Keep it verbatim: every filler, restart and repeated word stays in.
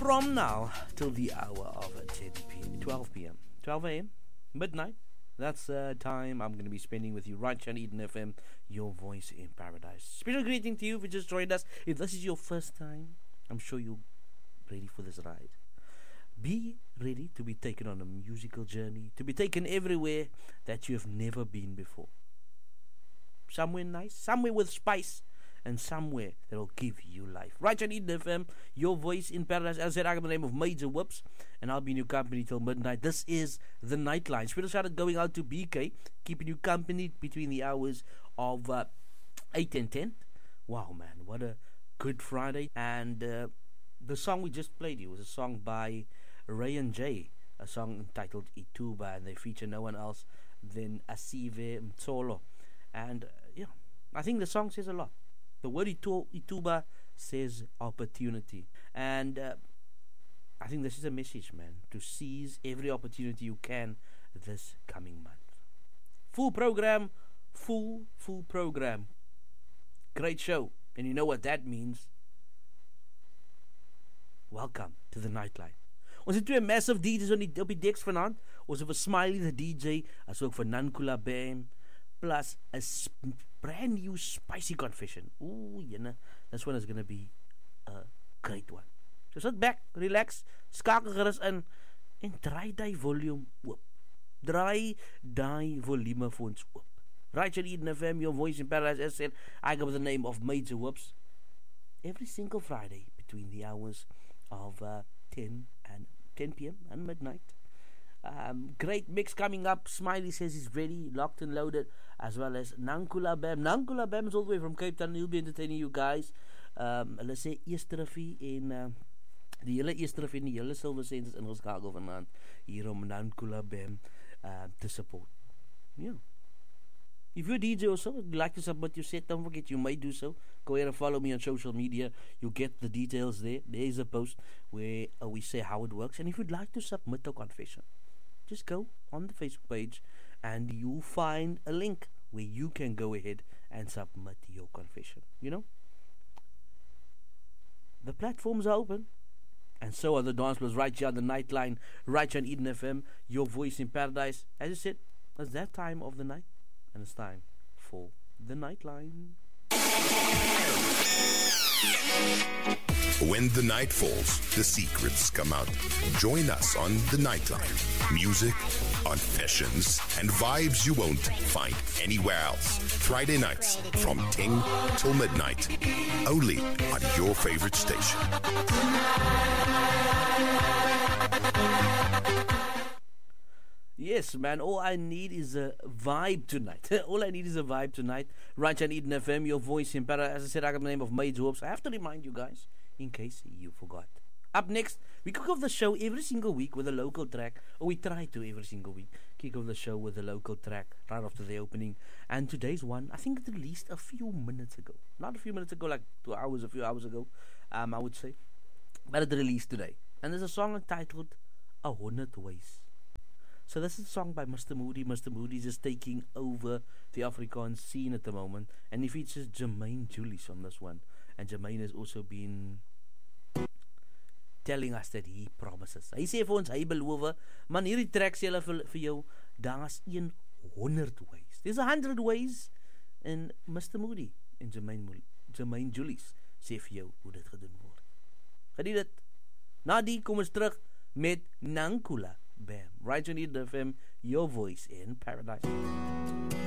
From now till the hour of ten p.m., twelve p.m., twelve a.m., midnight. That's the time I'm going to be spending with you right here on Eden F M, your voice in paradise. Special greeting to you if you just joined us. If this is your first time, I'm sure you're ready for this ride. Be ready to be taken on a musical journey, to be taken everywhere that you have never been before. Somewhere nice, somewhere with spice, and somewhere that will give you life. Right on Eden F M, your voice in paradise. As I said, I got the name of Major Whoops, and I'll be in your company till midnight. This is the Nightline. Special shout out going out to B K, keeping you company between the hours of uh, eight and ten. Wow, man, what a good Friday. And uh, the song we just played you was a song by Ray and Jay, a song entitled Ituba, and they feature no one else than Asive Mtsolo. And uh, yeah, I think the song says a lot. The word itu- Ituba says opportunity. And uh, I think this is a message, man, to seize every opportunity you can this coming month. Full program, full, full program. Great show. And you know what that means. Welcome to the Nightline. Ons het twee massive D J's op die, op die deks vanaand. Ons het vir Smiley the D J, as ook vir Nankula Bam, plus a sp- brand new spicy confession. Ooh, jene, this one is going to be a great one. So sit back, relax, skakel gerus in, en draai die volume oop. Draai die volume vir ons oop. Right on Eden F M, your voice in paradise. As said, I go with the name of Major Whoops. Every single Friday between the hours of uh, ten and ten p.m. and midnight. Um, great mix coming up. Smiley says he's ready, locked and loaded, as well as Nankula Bam. Nankula Bam is all the way from Cape Town. He'll be entertaining you guys. Um, hulle sê eerste riffie en uh, die hele eerste riffie en die hele Silver Sense is ingeskakel vanaand hier om Nankula Bam uh, te support. Yeah. If you're a D J or so, you'd like to submit your set, don't forget you may do so. Go ahead and follow me on social media. You'll get the details there. There is a post where uh, we say how it works. And if you'd like to submit a confession, just go on the Facebook page and you'll find a link where you can go ahead and submit your confession. You know? The platforms are open. And so are the dance floors right here on the Nightline, right here on Eden F M, your voice in paradise. As I said, it's that time of the night. And it's time for the Nightline. When the night falls, the secrets come out. Join us on the Nightline. Music, confessions, and vibes you won't find anywhere else. Friday nights from ten till midnight. Only on your favorite station. Yes, man, all I need is a vibe tonight. All I need is a vibe tonight. Right on Eden F M, your voice in paradise. As I said, I got the name of Major Whoops. I have to remind you guys, in case you forgot. Up next, we kick off the show every single week with a local track. Or we try to every single week. Kick off the show with a local track right after the opening. And today's one, I think it released a few minutes ago. Not a few minutes ago, like two hours, a few hours ago, um, I would say. But it released today. And there's a song entitled A Hundred Ways. So this is a song by Mister Moody. Mister Moody is just taking over the Afrikaans scene at the moment. And he features Jermaine Julius on this one. And Jermaine has also been telling us that he promises. Hy sê vir ons, hy beloof, man, hierdie track sê hulle vir, vir jou, daar's een honderd ways. There's a hundred ways. En Mister Moody en Jermaine, Jermaine Julius sê vir jou hoe dit gedoen word. Geniet dit. Na die kom ons terug met Nankula Bam. Right on Eden F M, your voice in paradise.